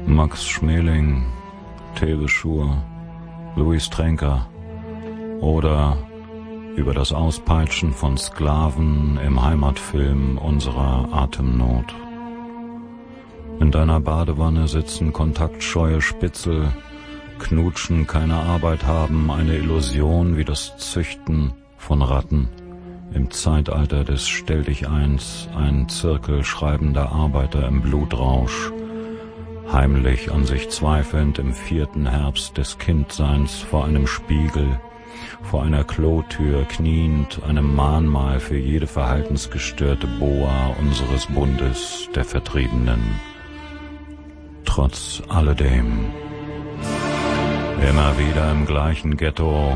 Max Schmeling, Teve Schur, Louis Trenker oder über das Auspeitschen von Sklaven im Heimatfilm unserer Atemnot. In deiner Badewanne sitzen kontaktscheue Spitzel, knutschen, keine Arbeit haben, eine Illusion wie das Züchten von Ratten. Im Zeitalter des Stelldicheins ein Zirkel schreibender Arbeiter im Blutrausch, heimlich an sich zweifelnd im 4. Herbst des Kindseins vor einem Spiegel, vor einer Klotür kniend, einem Mahnmal für jede verhaltensgestörte Boa unseres Bundes der Vertriebenen. Trotz alledem, immer wieder im gleichen Ghetto,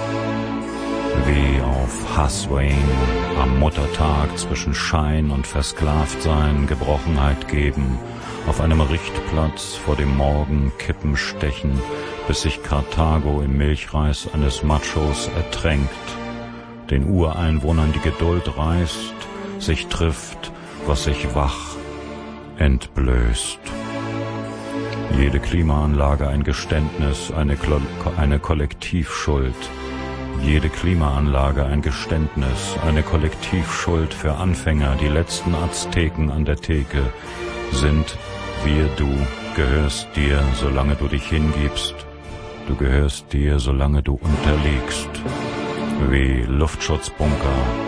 wie auf Haswayne am Muttertag zwischen Schein und Versklavtsein Gebrochenheit geben, auf einem Richtplatz vor dem Morgen Kippen stechen, bis sich Karthago im Milchreis eines Machos ertränkt, den Ureinwohnern die Geduld reißt, sich trifft, was sich wach entblößt. Jede Klimaanlage ein Geständnis, eine Kollektivschuld. Jede Klimaanlage ein Geständnis, eine Kollektivschuld für Anfänger. Die letzten Azteken an der Theke sind wir, du gehörst dir, solange du dich hingibst. Du gehörst dir, solange du unterliegst. Wie Luftschutzbunker